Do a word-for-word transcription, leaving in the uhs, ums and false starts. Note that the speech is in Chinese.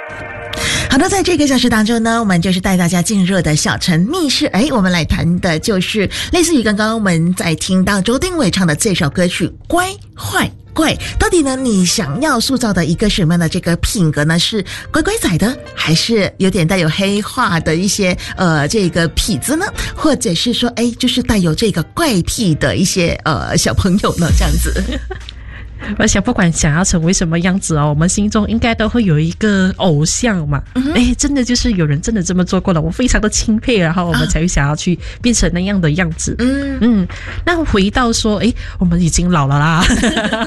好的，在这个小时当中呢，我们就是带大家进入的小城密室。哎，我们来谈的就是类似于刚刚我们在听到周定伟唱的这首歌曲《乖坏怪》，到底呢你想要塑造的一个什么样的这个品格呢？是乖乖仔的，还是有点带有黑化的一些呃这个痞子呢？或者是说哎就是带有这个怪癖的一些呃小朋友呢？这样子。 我想不管想要成为什么样子哦，我们心中应该都会有一个偶像嘛。哎、嗯，真的就是有人真的这么做过了，我非常的钦佩，然后我们才会想要去变成那样的样子。嗯嗯，那回到说，哎，我们已经老了啦，